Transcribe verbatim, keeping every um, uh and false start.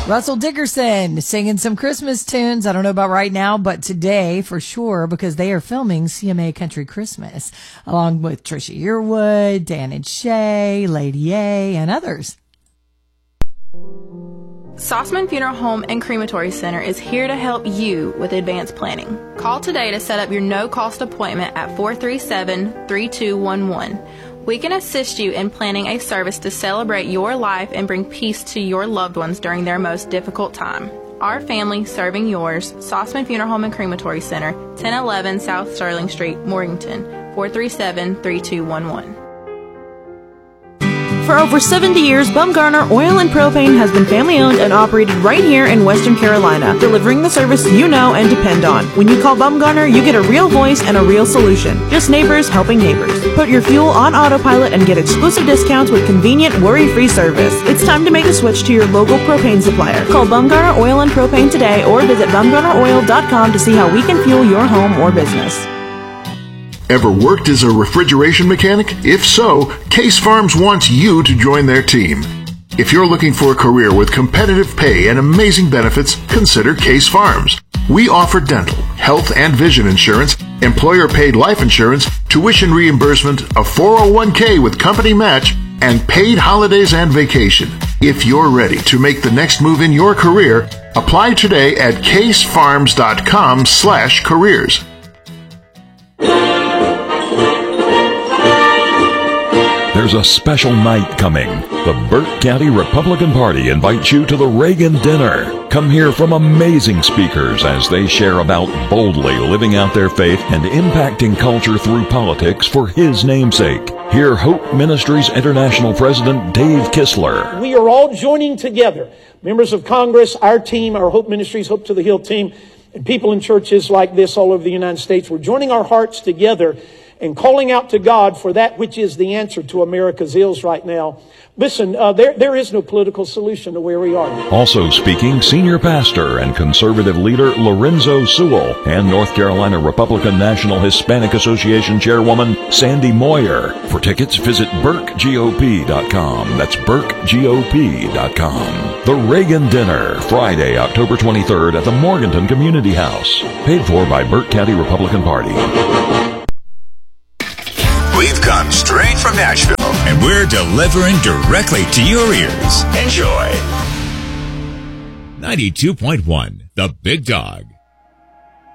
Russell Dickerson singing some Christmas tunes. I don't know about right now, but today for sure, because they are filming C M A Country Christmas along with Trisha Yearwood, Dan and Shay, Lady A, and others. Sossman Funeral Home and Crematory Center is here to help you with advanced planning. Call today to set up your no-cost appointment at four three seven, three two one one. We can assist you in planning a service to celebrate your life and bring peace to your loved ones during their most difficult time. Our family serving yours, Sossman Funeral Home and Crematory Center, ten eleven South Sterling Street, Morganton, four three seven, three two one one. For over seventy years, Bumgarner Oil and Propane has been family-owned and operated right here in Western Carolina, delivering the service you know and depend on. When you call Bumgarner, you get a real voice and a real solution. Just neighbors helping neighbors. Put your fuel on autopilot and get exclusive discounts with convenient, worry-free service. It's time to make the switch to your local propane supplier. Call Bumgarner Oil and Propane today or visit bumgarner oil dot com to see how we can fuel your home or business. Ever worked as a refrigeration mechanic? If so, Case Farms wants you to join their team. If you're looking for a career with competitive pay and amazing benefits, consider Case Farms. We offer dental, health and vision insurance, employer-paid life insurance, tuition reimbursement, a four oh one k with company match, and paid holidays and vacation. If you're ready to make the next move in your career, apply today at casefarms.com slash careers. There's a special night coming. The Burke County Republican Party invites you to the Reagan Dinner. Come hear from amazing speakers as they share about boldly living out their faith and impacting culture through politics for his namesake. Hear Hope Ministries International President Dave Kistler. We are all joining together, members of Congress, our team, our Hope Ministries, Hope to the Hill team, and people in churches like this all over the United States. We're joining our hearts together and calling out to God for that which is the answer to America's ills right now. Listen, uh, there there is no political solution to where we are. Also speaking, senior pastor and conservative leader Lorenzo Sewell and North Carolina Republican National Hispanic Association chairwoman Sandy Moyer. For tickets, visit burke g o p dot com. That's burke g o p dot com. The Reagan Dinner, Friday, October twenty-third at the Morganton Community House. Paid for by Burke County Republican Party. We've come straight from Nashville, and we're delivering directly to your ears. Enjoy. ninety-two point one, The Big Dog.